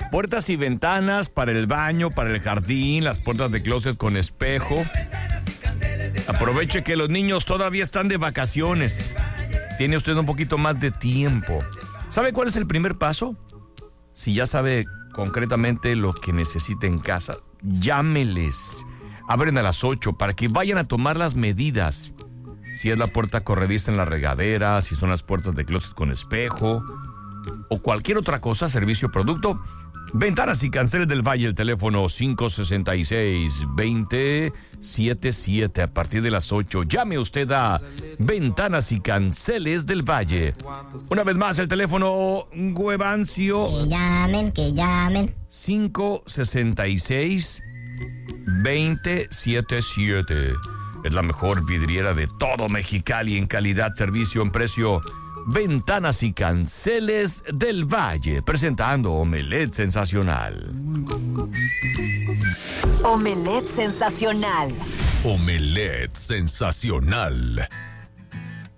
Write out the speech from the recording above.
Puertas y ventanas para el baño, para el jardín, las puertas de closet con espejo. Aproveche que los niños todavía están de vacaciones. Tiene usted un poquito más de tiempo. ¿Sabe cuál es el primer paso? Si ya sabe concretamente lo que necesita en casa, llámeles. Abren a las 8 para que vayan a tomar las medidas. Si es la puerta corrediza en la regadera, si son las puertas de closet con espejo o cualquier otra cosa, servicio o producto. Ventanas y Canceles del Valle, el teléfono 566-2077 a partir de las 8. Llame usted a Ventanas y Canceles del Valle. Una vez más, el teléfono Huevancio. Que llamen. 566-2077. Es la mejor vidriera de todo Mexicali en calidad, servicio, en precio. Ventanas y Canceles del Valle, presentando Omelette Sensacional. Omelette Sensacional. Omelette Sensacional.